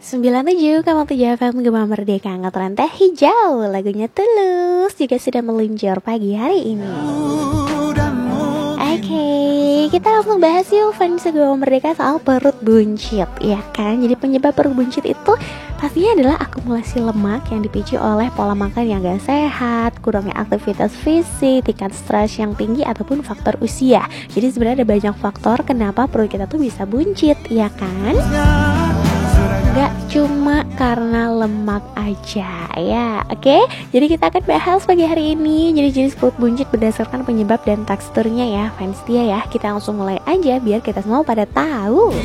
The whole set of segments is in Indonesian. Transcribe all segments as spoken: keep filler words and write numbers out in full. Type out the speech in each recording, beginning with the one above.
sembilan puluh tujuh koma tujuh F M Gema Merdeka Angkatan Teh Hijau. Lagunya Tulus juga sudah meluncur pagi hari ini. Oke, okay, kita langsung bahas yuk fans Gema Merdeka soal perut buncit, ya kan? Jadi penyebab perut buncit itu pastinya adalah akumulasi lemak yang dipicu oleh pola makan yang gak sehat, kurangnya aktivitas fisik, tingkat stres yang tinggi, ataupun faktor usia. Jadi sebenarnya ada banyak faktor kenapa perut kita tuh bisa buncit, ya kan? Gak cuma karena lemak aja ya, oke? Okay? Jadi kita akan bahas pagi hari ini jenis-jenis perut buncit berdasarkan penyebab dan teksturnya ya, fans dia ya. Kita langsung mulai aja biar kita semua pada tahu.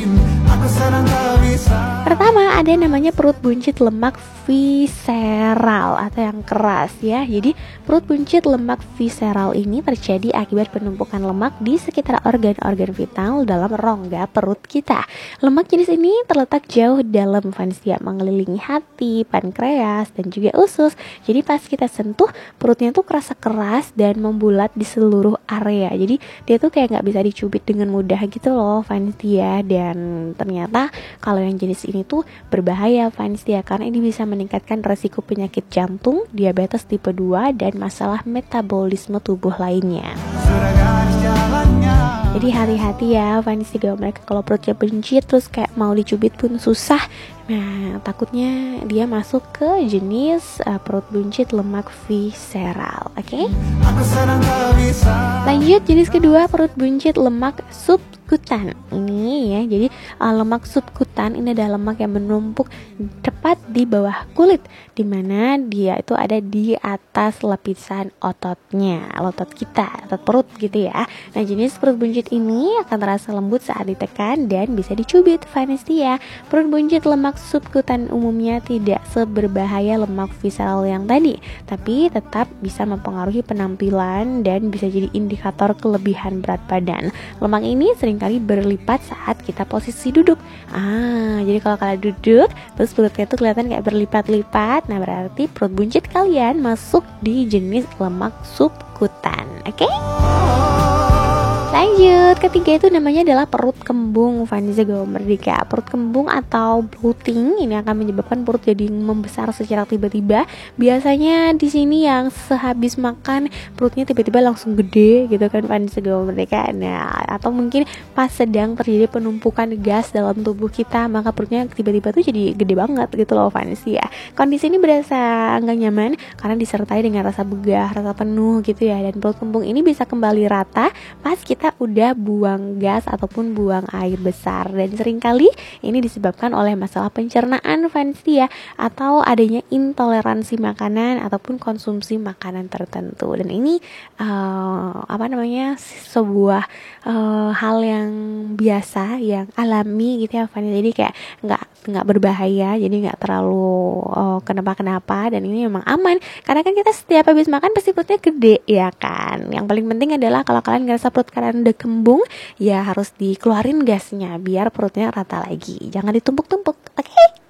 Pertama ada namanya perut buncit lemak visceral atau yang keras ya. Jadi perut buncit lemak visceral ini terjadi akibat penumpukan lemak di sekitar organ-organ vital dalam rongga perut kita. Lemak jenis ini terletak jauh dalam fans dia, mengelilingi hati, pankreas, dan juga usus. Jadi pas kita sentuh perutnya tuh kerasa keras dan membulat di seluruh area. Jadi dia tuh kayak nggak bisa dicubit dengan mudah gitu loh fans dia. Dan ternyata kalau yang jenis ini tuh berbahaya fans dia, karena ini bisa meningkatkan resiko penyakit jantung, diabetes tipe dua, dan masalah metabolisme tubuh lainnya. Jadi hati-hati ya fans juga mereka kalau perutnya buncit terus kayak mau dicubit pun susah. Nah takutnya dia masuk ke jenis uh, perut buncit lemak visceral. Oke okay? Lanjut jenis kedua, perut buncit lemak subkutan. Ini ya, jadi uh, lemak subkutan ini adalah lemak yang menumpuk tepat di bawah kulit, dimana dia itu ada di atas lapisan ototnya, otot kita, otot perut gitu ya. Nah jenis perut buncit ini akan terasa lembut saat ditekan dan bisa dicubit fans dia. Perut buncit lemak subkutan umumnya tidak seberbahaya lemak visceral yang tadi, tapi tetap bisa mempengaruhi penampilan dan bisa jadi indikator kelebihan berat badan. Lemak ini seringkali berlipat saat kita posisi duduk. Ah, jadi kalau kalian duduk terus perutnya tuh kelihatan kayak berlipat-lipat, nah berarti perut buncit kalian masuk di jenis lemak subkutan. Oke? Okay? Lanjut, ketiga itu namanya adalah perut kembung fans Gema Merdeka. Perut kembung atau bloating ini akan menyebabkan perut jadi membesar secara tiba-tiba. Biasanya di sini yang sehabis makan perutnya tiba-tiba langsung gede gitu kan fans Gema Merdeka. Nah, atau mungkin pas sedang terjadi penumpukan gas dalam tubuh kita, maka perutnya tiba-tiba tuh jadi gede banget gitu loh fans ya. Kondisi ini berasa nggak nyaman karena disertai dengan rasa begah, rasa penuh gitu ya. Dan perut kembung ini bisa kembali rata pas kita kita udah buang gas ataupun buang air besar, dan seringkali ini disebabkan oleh masalah pencernaan fans dia atau adanya intoleransi makanan ataupun konsumsi makanan tertentu. Dan ini uh, apa namanya sebuah uh, hal yang biasa, yang alami gitu ya fans. Jadi kayak nggak nggak berbahaya, jadi nggak terlalu uh, kenapa-kenapa, dan ini memang aman karena kan kita setiap habis makan pasti perutnya gede ya kan. Yang paling penting adalah kalau kalian ngerasa perut kalian udah kembung, ya harus dikeluarin gasnya biar perutnya rata lagi, jangan ditumpuk-tumpuk. Oke okay?